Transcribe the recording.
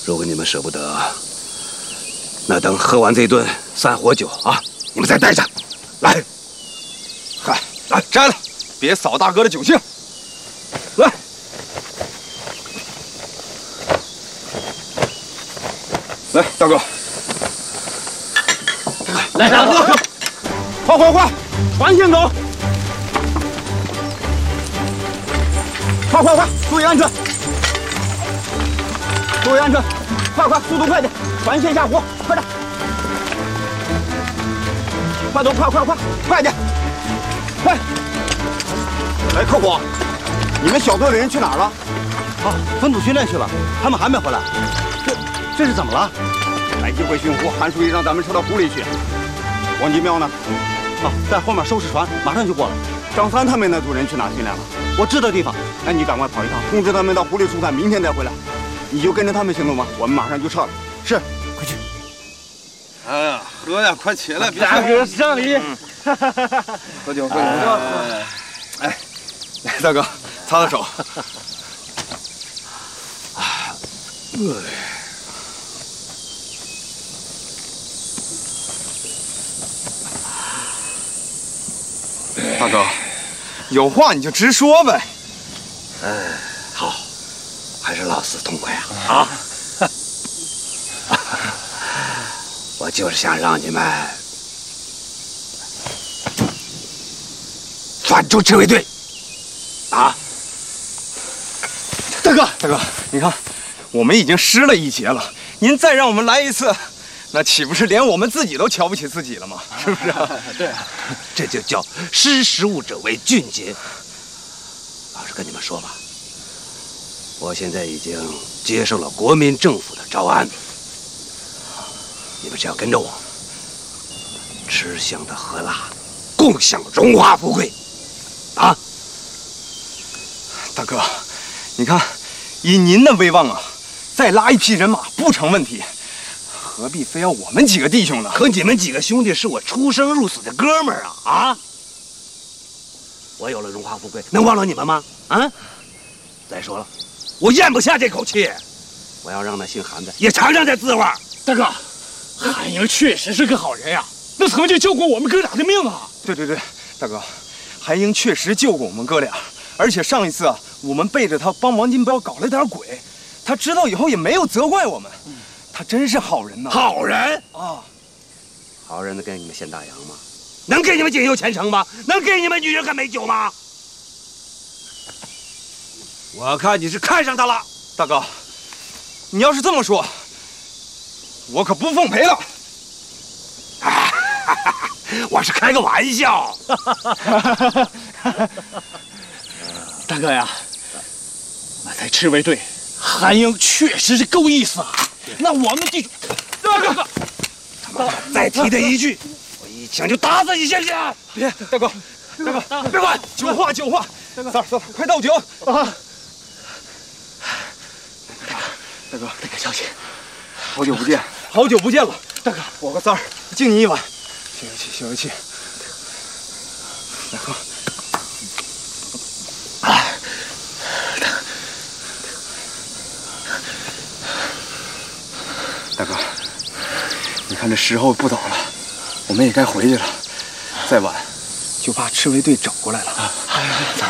如果你们舍不得，那等喝完这顿散伙酒啊，你们再带上。来， 嗨，来摘了，别扫大哥的酒兴。来，来，大哥， 来，大哥， 快，船先走，快，注意安全，注意安全，快，速度快点，船先下湖，快点，快走，快点，快！ 哎，客户，你们小队的人去哪儿了？ 啊，分组训练去了，他们还没回来。这是怎么了？ 来一会驯服，韩书记让咱们撤到湖里去。王金彪呢？ 啊，在后面收拾船，马上就过来。 张三他们那组人去哪儿训练了？ 我知道地方。 那你赶快跑一趟，通知他们到湖里疏散，明天再回来。你就跟着他们行动吧，我们马上就撤了。 是，快去。 哎呀，喝呀，快起来，别大哥上礼。 喝酒。哎，来，大哥，擦擦手。大哥，有话你就直说呗。 好，还是老四痛快啊！我就是想让你们专注赤卫队啊！ 大哥，你看，我们已经失了一节了，您再让我们来一次，那岂不是连我们自己都瞧不起自己了吗？是不是？ 对， 这就叫识时务者为俊杰。老实跟你们说吧，我现在已经接受了国民政府的招安，你们只要跟着我，吃香的喝辣，共享荣华富贵，啊！ 大哥，你看，以您的威望啊，再拉一批人马不成问题，何必非要我们几个弟兄呢？ 可你们几个兄弟是我出生入死的哥们儿啊！我有了荣华富贵，能忘了你们吗？啊！再说了，我咽不下这口气，我要让那姓韩的也尝尝这滋味。 大哥，韩英确实是个好人呀，那曾经救过我们哥俩的命啊！ 对，大哥，韩英确实救过我们哥俩，而且上一次啊，我们背着他帮王金彪搞了点鬼，他知道以后也没有责怪我们，他真是好人呐！ 好人啊， 好人能给你们献大洋吗？能给你们锦绣前程吗？能给你们女人和美酒吗？我看你是看上他了。 大哥，你要是这么说，我可不奉陪了。 我是开个玩笑。 大哥呀，在赤卫队，韩英确实是够意思啊。那我们弟兄，大哥， 他妈再提他一句，我一枪就打死你，信不信？ 别，大哥，别管，酒话，三儿，快倒酒啊！大哥，好久不见了，大哥，我和三儿敬你一碗，消消气。来喝。大哥，你看这时候不早了，我们也该回去了，再晚就怕赤卫队找过来了。